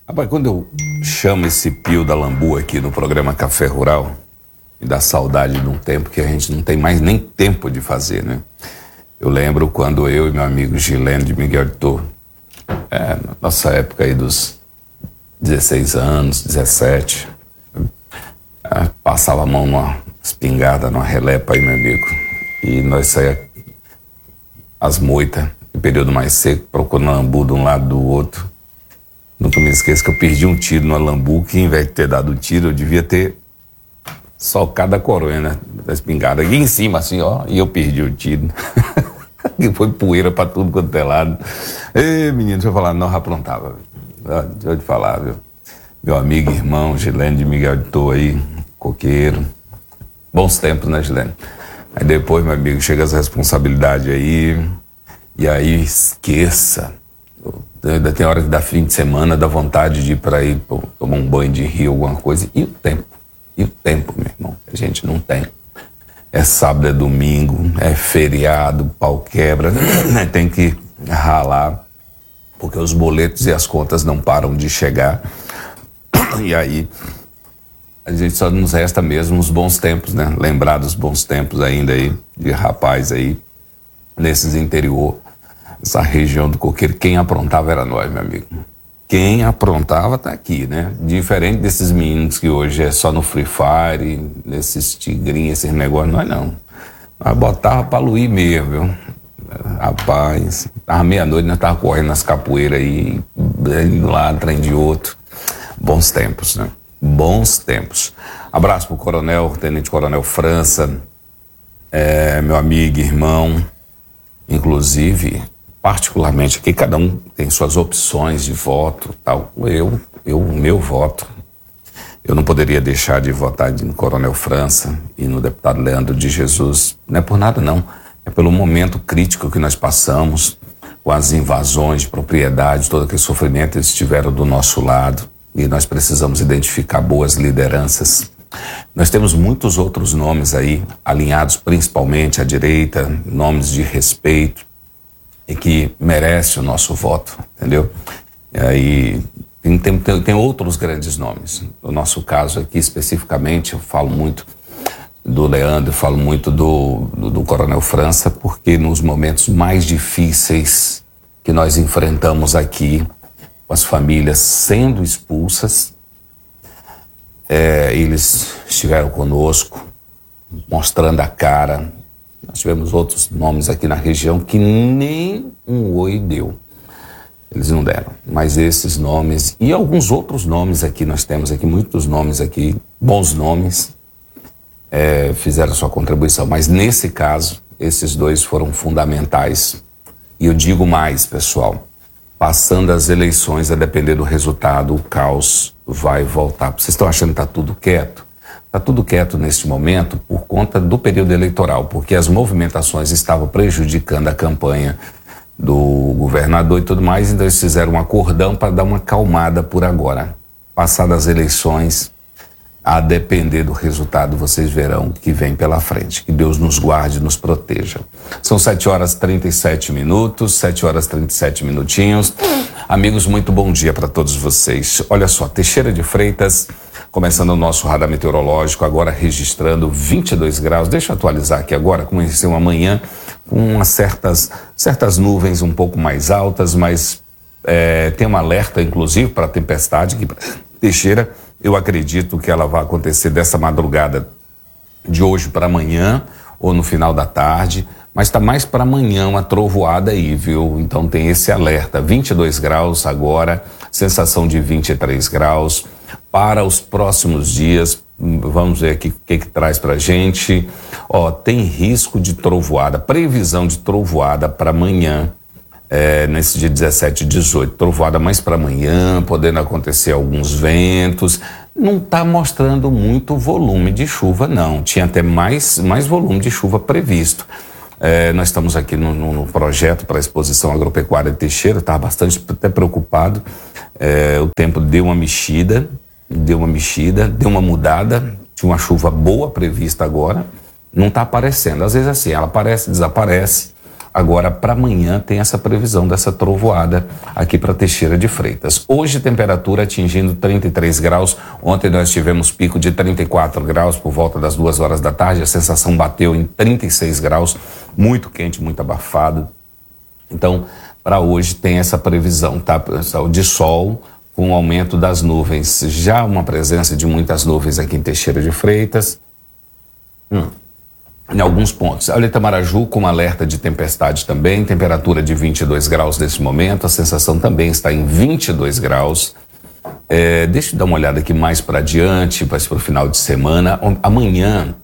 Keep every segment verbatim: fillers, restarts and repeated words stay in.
Rapaz, quando eu chamo esse Pio da Lambu aqui no programa Café Rural, me dá saudade de um tempo que a gente não tem mais nem tempo de fazer, né? Eu lembro quando eu e meu amigo Gilene de Miguel de Torre, é, na nossa época aí dos dezesseis anos, dezessete, é, passava a mão numa espingarda, numa relepa aí, meu amigo, e nós saía as moitas, em período mais seco, procurando lambu de um lado do outro. Nunca me esqueço que eu perdi um tiro no lambu, que em vez de ter dado o tiro, eu devia ter socado a coronha, né, da espingarda aqui em cima, assim, ó, e eu perdi o tiro. Que foi poeira pra tudo quanto é lado. Ei, menino, deixa eu falar, não, já aprontava. Deixa eu te falar, viu? Meu amigo, irmão, Gilene de Miguel de Torre aí, coqueiro. Bons tempos, né, Gilene? Aí depois, meu amigo, chega as responsabilidades aí, e aí esqueça. Ainda tem hora que dá fim de semana, dá vontade de ir para ir pô, tomar um banho de rio, alguma coisa. E o tempo? E o tempo, meu irmão? A gente não tem. É sábado, é domingo, é feriado, pau quebra, tem que ralar, porque os boletos e as contas não param de chegar. E aí, a gente só nos resta mesmo os bons tempos, né? Lembrar dos bons tempos ainda aí, de rapaz aí, nesses interior. Essa região do coqueiro, quem aprontava era nós, meu amigo. Quem aprontava tá aqui, né? Diferente desses meninos que hoje é só no Free Fire, nesses tigrinhos, esses negócios, nós não. Nós botava pra luir mesmo, viu? Rapaz, tava meia-noite, nós tava correndo nas capoeiras aí, indo lá, trem de outro. Bons tempos, né? Bons tempos. Abraço pro coronel, tenente coronel França, é, meu amigo, irmão, inclusive... Particularmente aqui, cada um tem suas opções de voto, tal. Eu, eu, o meu voto, eu não poderia deixar de votar no Coronel França e no deputado Leandro de Jesus. Não é por nada, não. É pelo momento crítico que nós passamos, com as invasões de propriedade, todo aquele sofrimento, eles estiveram do nosso lado e nós precisamos identificar boas lideranças. Nós temos muitos outros nomes aí, alinhados principalmente à direita, nomes de respeito, e que merece o nosso voto, entendeu? E aí tem, tem, tem outros grandes nomes. No nosso caso aqui, especificamente, eu falo muito do Leandro, eu falo muito do, do, do Coronel França, porque nos momentos mais difíceis que nós enfrentamos aqui, com as famílias sendo expulsas, é, eles estiveram conosco, mostrando a cara. Nós tivemos outros nomes aqui na região que nem um oi deu. Eles não deram. Mas esses nomes e alguns outros nomes aqui, nós temos aqui muitos nomes aqui, bons nomes, é, fizeram sua contribuição. Mas nesse caso, esses dois foram fundamentais. E eu digo mais, pessoal, passando as eleições, a depender do resultado, o caos vai voltar. Vocês estão achando que está tudo quieto? Está tudo quieto neste momento por conta do período eleitoral, porque as movimentações estavam prejudicando a campanha do governador e tudo mais, então eles fizeram um acordão para dar uma calmada por agora. Passadas as eleições, a depender do resultado, vocês verão que vem pela frente. Que Deus nos guarde e nos proteja. São sete horas e trinta e sete minutos, sete horas e trinta e sete minutinhos. Amigos, muito bom dia para todos vocês. Olha só, Teixeira de Freitas, começando o nosso radar meteorológico, agora registrando vinte e dois graus. Deixa eu atualizar aqui agora, começou uma manhã com umas certas, certas nuvens um pouco mais altas, mas é, tem um alerta, inclusive, para tempestade aqui para Teixeira. Eu acredito que ela vai acontecer dessa madrugada de hoje para amanhã ou no final da tarde, mas está mais para amanhã uma trovoada aí, viu? Então tem esse alerta, vinte e dois graus agora, sensação de vinte e três graus. Para os próximos dias, vamos ver aqui o que, que traz para a gente. Ó, tem risco de trovoada, previsão de trovoada para amanhã. É, nesse dia dezessete e dezoito, trovoada mais para amanhã, podendo acontecer alguns ventos. Não está mostrando muito volume de chuva, não. Tinha até mais, mais volume de chuva previsto. É, nós estamos aqui no, no, no projeto para a exposição agropecuária de Teixeira, estava bastante até preocupado. É, o tempo deu uma mexida, deu uma mexida, deu uma mudada. Tinha uma chuva boa prevista agora, não está aparecendo. Às vezes assim, ela aparece, desaparece. Agora, para amanhã, tem essa previsão dessa trovoada aqui para Teixeira de Freitas. Hoje, temperatura atingindo trinta e três graus. Ontem nós tivemos pico de trinta e quatro graus por volta das duas horas da tarde. A sensação bateu em trinta e seis graus, muito quente, muito abafado. Então, para hoje tem essa previsão, tá, pessoal, de sol com o aumento das nuvens. Já uma presença de muitas nuvens aqui em Teixeira de Freitas. Hum. Em alguns pontos. Olha, Itamaraju com alerta de tempestade também, temperatura de vinte e dois graus nesse momento, a sensação também está em vinte e dois graus. É, deixa eu dar uma olhada aqui mais para adiante, para o final de semana. Amanhã,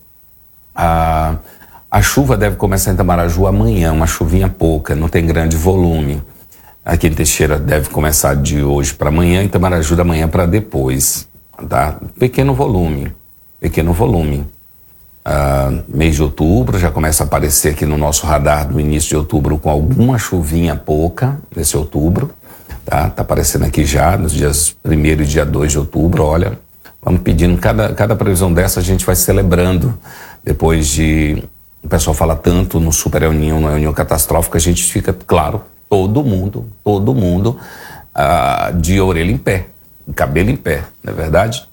a, a chuva deve começar em Itamaraju amanhã, uma chuvinha pouca, não tem grande volume. Aqui em Teixeira deve começar de hoje para amanhã, em Itamaraju da manhã para depois, tá? Pequeno volume, pequeno volume. Uh, mês de outubro já começa a aparecer aqui no nosso radar no início de outubro com alguma chuvinha pouca nesse outubro, tá? Tá aparecendo aqui já nos dias primeiro e dia dois de outubro. Olha, vamos pedindo, cada, cada previsão dessa a gente vai celebrando. Depois de o pessoal fala tanto no Super El Niño, no El Niño catastrófico, a gente fica, claro, todo mundo, todo mundo uh, de orelha em pé, cabelo em pé, não é verdade?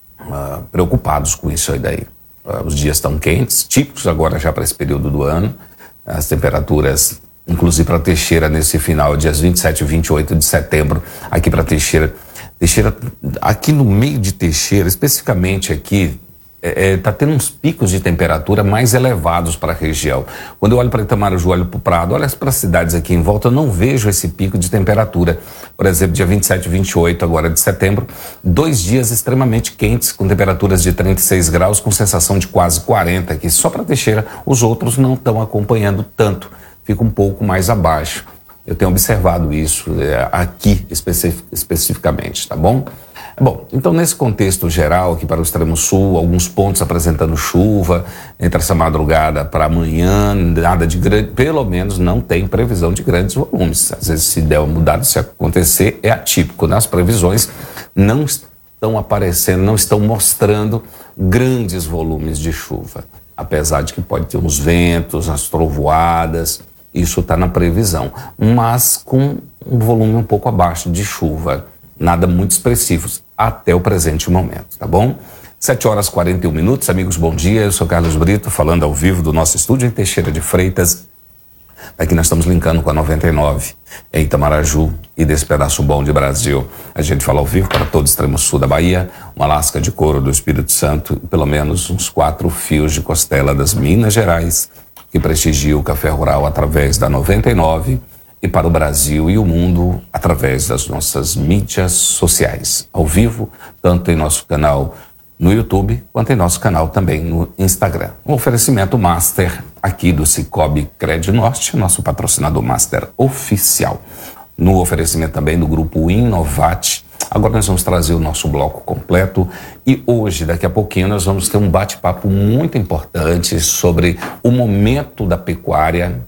Uh, preocupados com isso aí daí. Os dias estão quentes, típicos agora já para esse período do ano. As temperaturas, inclusive para Teixeira, nesse final, dias vinte e sete e vinte e oito de setembro, aqui para Teixeira. Teixeira, aqui no meio de Teixeira, especificamente aqui, está é, tendo uns picos de temperatura mais elevados para a região. Quando eu olho para Itamaraju, olho para o Prado, olho para as cidades aqui em volta, eu não vejo esse pico de temperatura. Por exemplo, dia vinte e sete e vinte e oito agora de setembro, dois dias extremamente quentes, com temperaturas de trinta e seis graus, com sensação de quase quarenta aqui. Só para Teixeira, os outros não estão acompanhando tanto, fica um pouco mais abaixo. Eu tenho observado isso é, aqui especific, especificamente, tá bom? Bom, então nesse contexto geral aqui para o extremo sul, alguns pontos apresentando chuva entre essa madrugada para amanhã, nada de grande, pelo menos não tem previsão de grandes volumes. Às vezes se der uma mudada, se acontecer, é atípico, né? As previsões não estão aparecendo, não estão mostrando grandes volumes de chuva, apesar de que pode ter uns ventos, as trovoadas, isso está na previsão, mas com um volume um pouco abaixo de chuva. Nada muito expressivo até o presente momento, tá bom? sete horas e quarenta e um minutos, amigos, bom dia. Eu sou Carlos Brito, falando ao vivo do nosso estúdio em Teixeira de Freitas. Aqui nós estamos linkando com a noventa e nove em Itamaraju e desse pedaço bom de Brasil. A gente fala ao vivo para todo o extremo sul da Bahia, uma lasca de couro do Espírito Santo e pelo menos uns quatro fios de costela das Minas Gerais, que prestigia o Café Rural através da noventa e nove e para o Brasil e o mundo através das nossas mídias sociais, ao vivo, tanto em nosso canal no YouTube, quanto em nosso canal também no Instagram. Um oferecimento master aqui do Cicobi Cred Norte, nosso patrocinador master oficial. No oferecimento também do grupo Inovate. Agora nós vamos trazer o nosso bloco completo e hoje, daqui a pouquinho, nós vamos ter um bate-papo muito importante sobre o momento da pecuária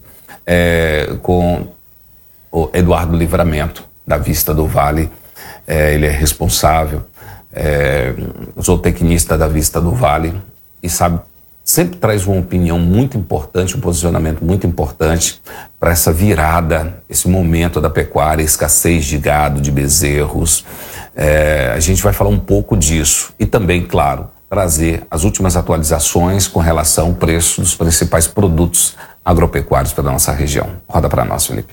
é, com o Eduardo Livramento, da Vista do Vale. É, ele é responsável, é, zootecnista da Vista do Vale e sabe, sempre traz uma opinião muito importante, um posicionamento muito importante para essa virada, esse momento da pecuária, escassez de gado, de bezerros. É, a gente vai falar um pouco disso e também, claro, trazer as últimas atualizações com relação ao preço dos principais produtos agropecuários para a nossa região. Roda para nós, Felipe.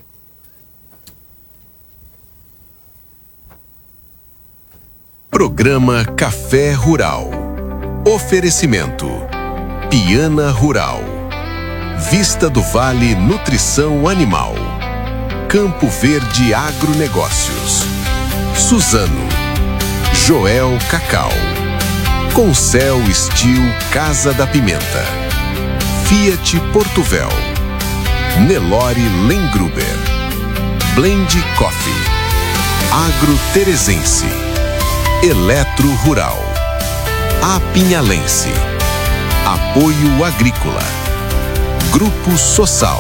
Programa Café Rural. Oferecimento Piana Rural, Vista do Vale Nutrição Animal, Campo Verde Agronegócios, Suzano, Joel Cacau, Concel Steel Casa da Pimenta, Fiat Portuvel, Nelore Lengruber, Blend Coffee, Agro Teresense, Eletro Rural, Apinhalense, Apoio Agrícola, Grupo Sossal,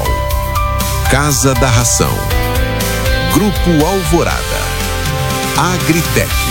Casa da Ração, Grupo Alvorada, Agritec,